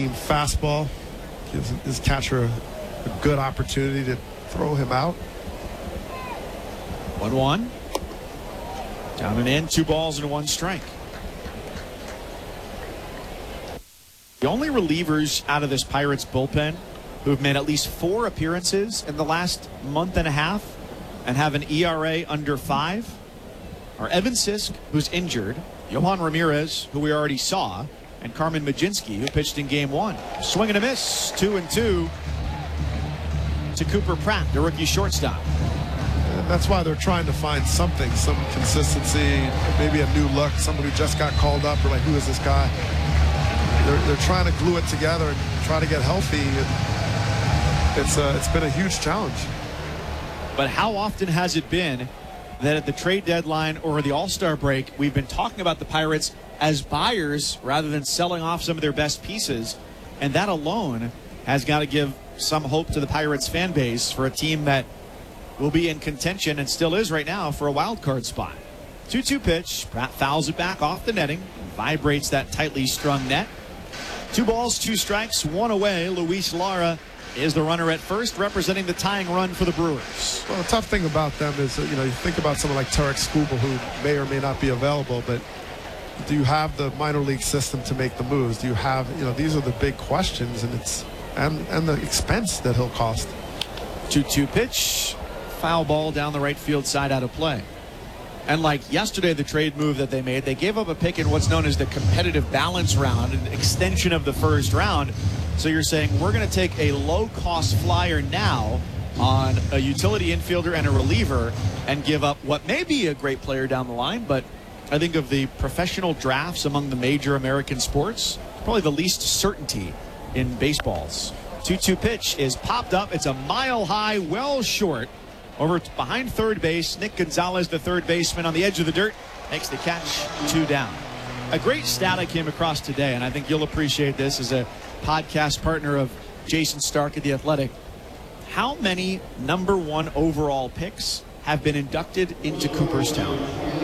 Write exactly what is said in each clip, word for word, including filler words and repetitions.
breaking fastball gives his catcher a, a good opportunity to throw him out. one one. Down and in, two balls and one strike. The only relievers out of this Pirates bullpen who have made at least four appearances in the last month and a half and have an E R A under five are Evan Sisk, who's injured, Johan Ramirez, who we already saw, and Carmen Mlodzinski, who pitched in game one. Swing and a miss, two and two to Cooper Pratt, the rookie shortstop. And that's why they're trying to find something, some consistency, maybe a new look, somebody who just got called up. We're like, who is this guy? They're, they're trying to glue it together and try to get healthy. And it's, uh, it's been a huge challenge. But how often has it been that at the trade deadline or the All-Star break, we've been talking about the Pirates as buyers rather than selling off some of their best pieces? And that alone has got to give some hope to the Pirates fan base for a team that will be in contention and still is right now for a wild card spot. two two pitch. Pratt fouls it back off the netting, vibrates that tightly strung net. Two balls, two strikes, one away. Luis Lara is the runner at first, representing the tying run for the Brewers. Well, the tough thing about them is that, you know, you think about someone like Tarek Skubal, who may or may not be available, but do you have the minor league system to make the moves? Do you have, you know, these are the big questions, and it's and and the expense that he'll cost. two two pitch. Foul ball down the right field side, out of play. And like yesterday, the trade move that they made, they gave up a pick in what's known as the competitive balance round, an extension of the first round. So you're saying we're going to take a low-cost flyer now on a utility infielder and a reliever and give up what may be a great player down the line, but I think of the professional drafts among the major American sports, probably the least certainty in baseballs. two two pitch is popped up. It's a mile high, well short. Over behind third base, Nick Gonzalez, the third baseman, on the edge of the dirt, makes the catch, two down. A great stat I came across today, and I think you'll appreciate this as a podcast partner of Jason Stark at The Athletic. How many number one overall picks have been inducted into Cooperstown?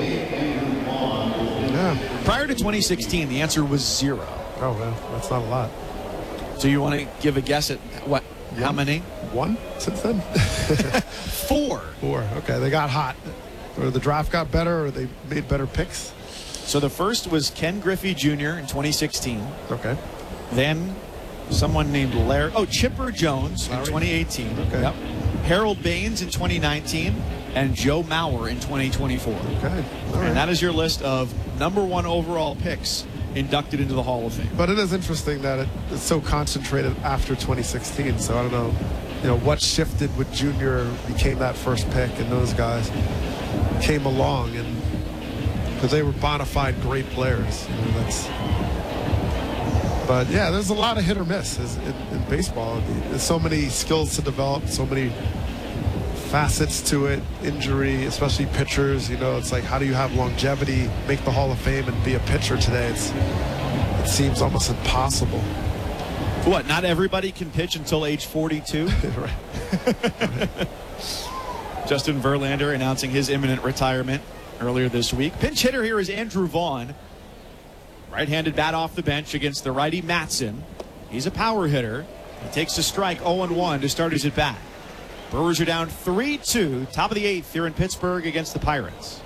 Yeah. Prior to twenty sixteen, the answer was zero. Oh, well, that's not a lot. So you want to give a guess at what? One? How many? One since then? Four. Four. Okay, they got hot. Or the draft got better, or they made better picks. So the first was Ken Griffey Junior in twenty sixteen. Okay. Then someone named Larry, oh, Chipper Jones Larry? in twenty eighteen. Okay. Yep. Harold Baines in twenty nineteen, and Joe Mauer in twenty twenty-four. Okay. All right. And that is your list of number one overall picks inducted into the Hall of Fame. But it is interesting that it, it's so concentrated after twenty sixteen. So I don't know, you know, what shifted with Junior became that first pick, and those guys came along, and because they were bona fide great players. You know, that's. But yeah, there's a lot of hit or miss in, in baseball. There's so many skills to develop, so many facets to it, injury, especially pitchers. You know, it's like, how do you have longevity, make the Hall of Fame, and be a pitcher today? It's, it seems almost impossible. What, not everybody can pitch until age forty-two? Right. Justin Verlander announcing his imminent retirement earlier this week. Pinch hitter here is Andrew Vaughn. Right-handed bat off the bench against the righty Matson. He's a power hitter. He takes a strike, oh and one to start his at-bat. Brewers are down three two, top of the eighth here in Pittsburgh against the Pirates.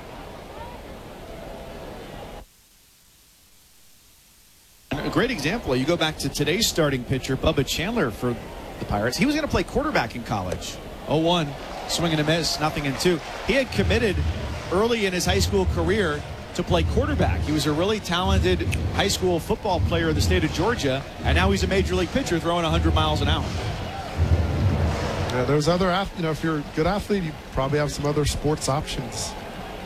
A great example, you go back to today's starting pitcher, Bubba Chandler for the Pirates. He was going to play quarterback in college. oh one, swing and a miss, nothing in two. He had committed early in his high school career to play quarterback. He was a really talented high school football player in the state of Georgia, and now he's a major league pitcher throwing one hundred miles an hour. Yeah, there's other, you know, if you're a good athlete, you probably have some other sports options.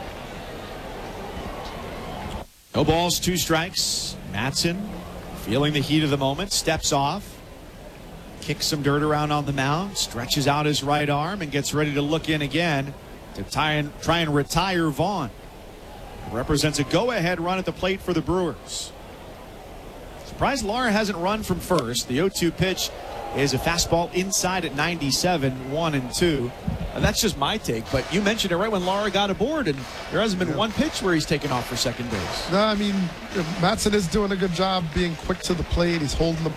No balls, two strikes. Matson, feeling the heat of the moment, steps off, kicks some dirt around on the mound, stretches out his right arm, and gets ready to look in again to try and, try and retire Vaughn. It represents a go-ahead run at the plate for the Brewers. Surprised Lara hasn't run from first. The oh two pitch is a fastball inside at ninety-seven, one and two. And that's just my take, but you mentioned it right when Lara got aboard, and there hasn't been yeah. one pitch where he's taken off for second base. No, I mean, Matson is doing a good job being quick to the plate. He's holding the